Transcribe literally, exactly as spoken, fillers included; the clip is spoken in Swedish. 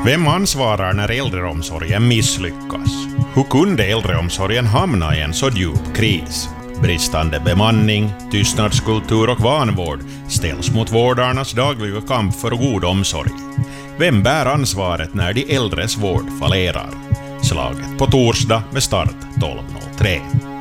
Vem ansvarar när äldreomsorgen misslyckas? Hur kunde äldreomsorgen hamna i en så djup kris? Bristande bemanning, tystnadskultur och vanvård ställs mot vårdarnas dagliga kamp för god omsorg. Vem bär ansvaret när de äldres vård fallerar? Slaget på torsdag med start tolv noll tre.